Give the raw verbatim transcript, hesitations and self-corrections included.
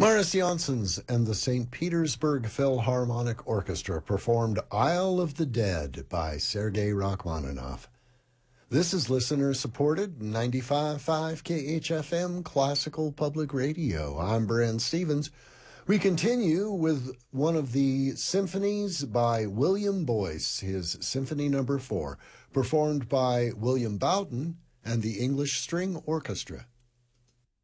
Morris Janssens and the Saint Petersburg Philharmonic Orchestra performed Isle of the Dead by Sergei Rachmaninoff. This is listener-supported ninety-five point five K H F M Classical Public Radio. I'm Brent Stevens. We continue with one of the symphonies by William Boyce, his Symphony Number Four, performed by William Boughton and the English String Orchestra.